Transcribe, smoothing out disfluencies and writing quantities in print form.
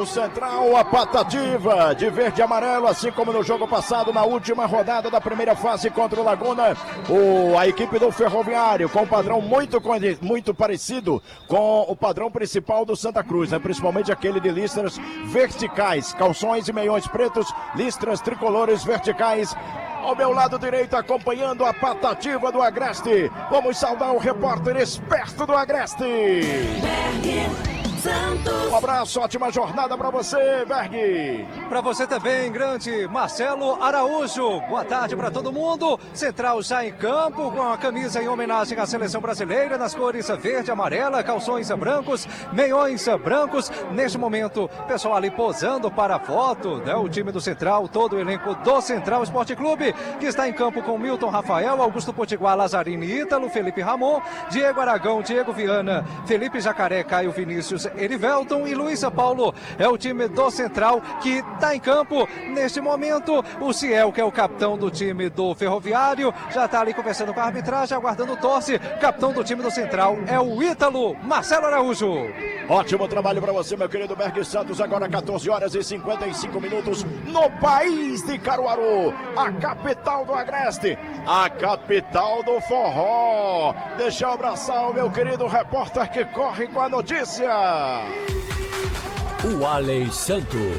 do Central, a Patativa de verde e amarelo, assim como no jogo passado, na última rodada da primeira fase contra o Laguna. A equipe do Ferroviário com um padrão muito parecido com o padrão principal do Santa Cruz, né? Principalmente aquele de listras verticais, calções e meiões pretos, listras tricolores verticais. Ao meu lado direito, acompanhando a Patativa do Agreste. Vamos saudar o repórter esperto do Agreste. Um abraço, ótima jornada para você, Berg. Para você também, grande Marcelo Araújo. Boa tarde para todo mundo. Central já em campo com a camisa em homenagem à seleção brasileira nas cores verde e amarela, calções brancos, meiões brancos. Neste momento, pessoal ali posando para a foto, né? O time do Central, todo o elenco do Central Esporte Clube, que está em campo com Milton Rafael, Augusto Potiguar, Lazzarini Ítalo, Felipe Ramon, Diego Aragão, Diego Viana, Felipe Jacaré, Caio Vinícius, Erivelton e Luiz Paulo. É o time do Central que está em campo neste momento. O Ciel, que é o capitão do time do Ferroviário, já está ali conversando com a arbitragem, aguardando o tosse. Capitão do time do Central é o Ítalo Marcelo Araújo. Ótimo trabalho para você, meu querido Berg Santos. Agora 14 horas e 55 minutos no país de Caruaru, a capital do Agreste, a capital do forró. Deixa eu abraçar o meu querido repórter que corre com a notícia. O Alen Santos.